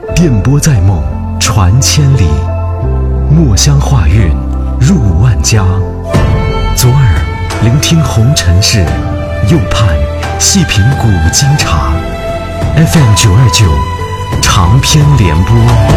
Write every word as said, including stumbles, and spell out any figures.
电波在梦，传千里。墨香画韵，入万家。左耳聆听红尘事，右盼细品古今茶。F M 九二九，长篇联播。